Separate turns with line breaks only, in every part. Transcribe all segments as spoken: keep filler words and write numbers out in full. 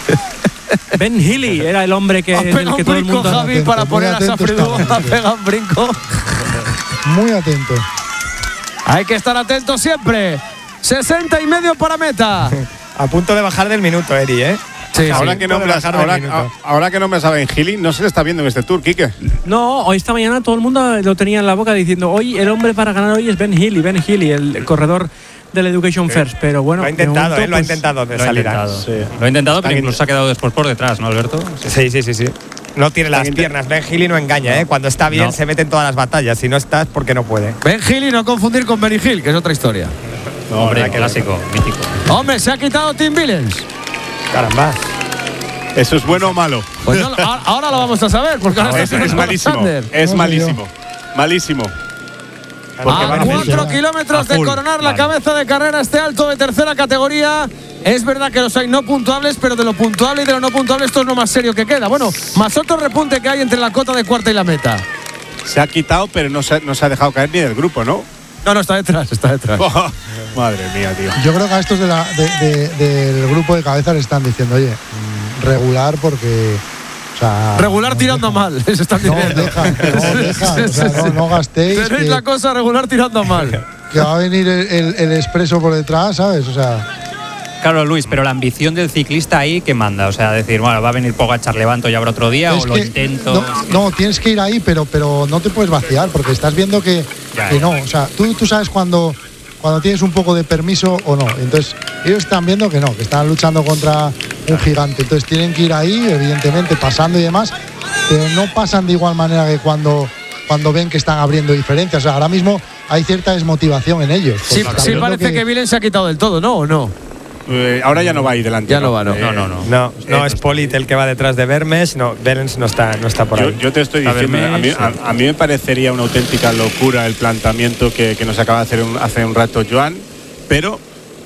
Ben Healy era el hombre que, del que todo el mundo...
Javi, para
Muy
poner a
atento
Safridú
está.
a pegar un brinco.
Muy atento.
Hay que estar atento siempre. sesenta y medio para meta.
A punto de bajar del minuto, Eri, ¿eh?
Sí,
ahora,
sí.
que nombras, ahora, ahora que nombras a Ben Healy, no se le está viendo en este tour, Quique.
No, hoy esta mañana todo el mundo lo tenía en la boca diciendo hoy el hombre para ganar hoy es Ben Healy, Ben Healy, el corredor del Education First, pero bueno,
Lo ha intentado,
momento,
¿eh? Lo ha
pues,
intentado de
Lo ha
salir.
intentado,
Sí.
Lo ha intentado, pero
Está
incluso ha quedado después por detrás, ¿no, Alberto?
Sí, sí, sí, sí. No tiene las
Está
piernas. Ben Healy no engaña, ¿eh? Cuando está bien
No.
se mete en todas las batallas. Si no estás, porque no puede.
Ben Healy, no confundir con Benny Hill, que es otra historia.
No, hombre,
nada que
clásico, mítico.
Hombre, se ha quitado Tim Billens.
Caramba.
¿Eso es bueno o malo?
Pues no, ahora, ahora lo vamos a saber, porque ahora
es,
está
es
haciendo
malísimo.
Alexander.
Es
No,
malísimo. Malísimo.
A
van a
cuatro
hacer-
kilómetros
A
de
full,
coronar la
vale.
cabeza de carrera este alto de tercera categoría. Es verdad que los hay no puntuables, pero de lo puntuable y de lo no puntuable esto es lo más serio que queda. Bueno, más otro repunte que hay entre la cota de cuarta y la meta.
Se ha quitado, pero no se, no se ha dejado caer ni del grupo, ¿no?
No, no, está detrás, está detrás.
Madre mía, tío.
Yo creo que a estos de la, de, de, del grupo de cabeza le están diciendo, oye, mm, regular porque. O sea,
Regular tirando mal, les están
No
diciendo.
dejan, no dejan. O sea, no, no gastéis.
Tenéis
Que,
la cosa regular tirando mal.
que va a venir el, el, el expreso por detrás, ¿sabes? O sea.
Claro, Luis, pero la ambición del ciclista ahí, ¿qué manda? O sea, decir, bueno, va a venir Pogačar, levanto y habrá otro día,
Es
o lo
que
intento.
No, no, tienes que ir ahí, pero, pero no te puedes vaciar, porque estás viendo que,
Ya,
que
ya.
no. O sea, tú, tú sabes cuando, cuando tienes un poco de permiso o no. Entonces, ellos están viendo que no, que están luchando contra un gigante. Entonces, tienen que ir ahí, evidentemente, pasando y demás, pero no pasan de igual manera que cuando, cuando ven que están abriendo diferencias. O sea, ahora mismo hay cierta desmotivación en ellos.
Sí,
porque
sí
sabiendo
parece que Vilen se ha quitado del todo, ¿no? ¿O no?
Eh, ahora ya no va ahí delante.
Ya no va, no.
Eh,
No, no, no.
No, no
Eh,
es Polit el que va detrás de Vermes. No, Berens no está, no está por
Yo,
ahí.
yo te estoy
A ver,
diciendo,
me-
a mí,
sí.
a, a mí me parecería una auténtica locura el planteamiento que, que nos acaba de hacer un- hace un rato Joan, pero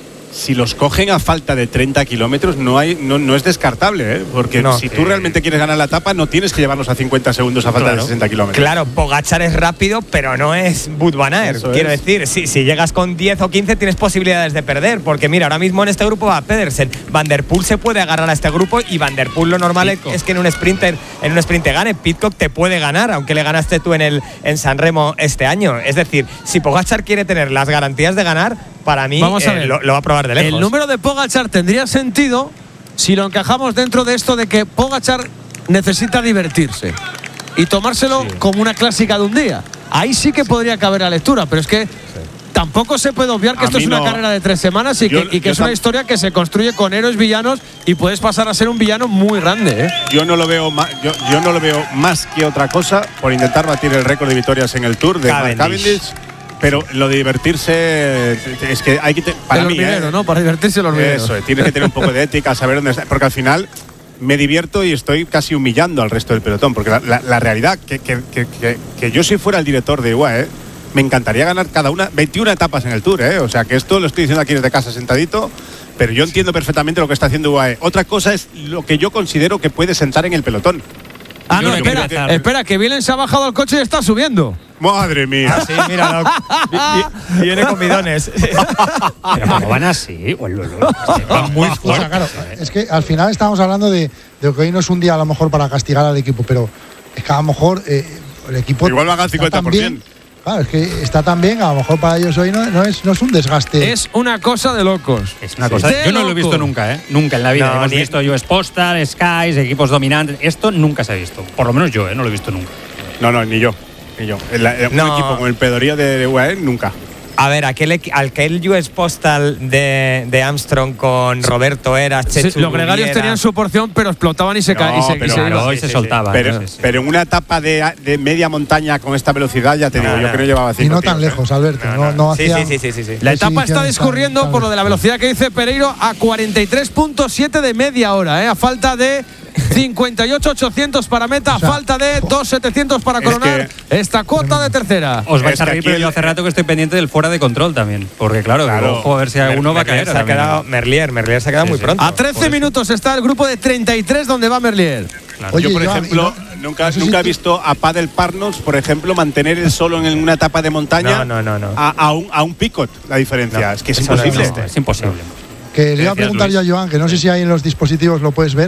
si los cogen a falta de treinta kilómetros no, hay, no, no es descartable, ¿eh? Porque
No.
si tú realmente quieres ganar la etapa no tienes que llevarlos a cincuenta segundos a falta
Claro.
de sesenta kilómetros.
Claro, Pogačar es rápido, pero no es Wout van Aert.
Eso
Quiero
es.
decir, si, si llegas con diez o quince tienes posibilidades de perder, porque mira, ahora mismo en este grupo va Pedersen. Van der Poel se puede agarrar a este grupo y Van der Poel lo normal
Pidcock.
es que en un sprinter, en un sprint te gane. Pidcock te puede ganar, aunque le ganaste tú en el en San Remo este año. Es decir, si Pogačar quiere tener las garantías de ganar, para mí
Vamos a
eh,
ver.
lo, lo va a probar de lejos.
El número de Pogačar tendría sentido si lo encajamos dentro de esto de que Pogačar necesita divertirse y tomárselo como una clásica de un día. Ahí sí que podría caber la lectura, pero es que tampoco se puede obviar que
A
esto
mí
es una
no.
carrera de tres semanas y
Yo-
que, y que
yo
es una
tam-
historia que se construye con héroes villanos y puedes pasar a ser un villano muy grande, ¿eh?
Yo no lo veo más, yo, yo no lo veo más que otra cosa por intentar batir el récord de victorias en el Tour de Mark
Cavendish.
Cavendish, pero lo de divertirse es que hay que te- para
el
mí,
hormiguero,
¿eh?
¿no? Para divertirse el hormiguero.
Eso, eh, tienes que tener un poco de ética, saber dónde está, porque al final me divierto y estoy casi humillando al resto del pelotón, porque la, la- la realidad, que, que, que, que, que yo si fuera el director de U A E, me encantaría ganar cada una, veintiuna etapas en el Tour, ¿eh? O sea, que esto lo estoy diciendo aquí desde casa sentadito, pero yo entiendo perfectamente lo que está haciendo U A E. Otra cosa es lo que yo considero que puede sentar en el pelotón.
Ah, no,
Yo
espera,
creo que-
espera, que Vilen se ha bajado al coche y está subiendo.
Madre mía.
Ah, sí, míralo. Vi- vi- Viene con bidones.
Pero como van así, o lo- lo- van muy
O
fuerte.
sea, claro, es que al final estamos hablando de, de que hoy no es un día a lo mejor para castigar al equipo, pero es que a lo mejor eh, el equipo.
Igual van al
está
cincuenta por
tan
ciento.
bien. Claro, es que está tan bien, a lo mejor para ellos hoy no, no, es, no es un desgaste.
Es una cosa de locos.
Es una
Sí.
cosa.
De
Yo no lo he visto
locos.
nunca, ¿eh? Nunca en la vida.
No,
Hemos
ni-
visto U S Postal, Skies, equipos dominantes. Esto nunca se ha visto. Por lo menos yo, ¿eh? No lo he visto nunca.
No, no, ni yo. Ni yo. El, el-
No.
Un equipo con el pedorío de U A E, nunca.
A ver, aquel, equi- aquel U S Postal de, de Armstrong con Roberto Eras,
Sí,
Chechu
los gregarios
Rubiera.
tenían su porción, pero explotaban y se
No,
caían. y se, y
pero
se
claro,
iban.
hoy
sí,
se
sí,
soltaba.
Pero,
¿no? Sí, sí.
pero en una etapa de, de media montaña con esta velocidad, ya te
No,
digo,
no.
yo que no llevaba
y
cinco
no tan
tíos, ¿eh?
lejos, Alberto. No, no,
No, sí,
hacían-
sí, sí, sí, sí.
La etapa está
definiciones tan-
discurriendo
tan
por lo de la
bestias.
velocidad que dice Pereiro a cuarenta y tres punto siete de media hora, ¿eh? A falta de cincuenta y ocho ochocientos para meta, a
O sea,
falta de dos setecientos para
es
coronar esta cuota de tercera.
Os vais
Es
a
que
reír,
aquí
pero
el-
yo hace rato que estoy pendiente del fuera de control también. Porque claro,
Claro.
ojo a ver si alguno va a
Merlier
caer.
se ha
también.
quedado, Merlier, Merlier se ha quedado
Sí,
muy
sí.
pronto.
A trece minutos está el grupo de treinta y tres donde va Merlier.
Claro.
Oye,
Yo, por
Joan,
ejemplo,
y no-
nunca,
no sé si
nunca he
tú-
visto a Padel Parnos, por ejemplo, mantener el solo en una etapa de montaña
No, no, no, no.
A, a un, a un picot la diferencia.
No,
es que es
eso no
imposible.
existe.
Es imposible.
Que le iba a
Decías,
preguntar yo a
Luis.
Joan, que no sé si ahí en los dispositivos lo puedes ver,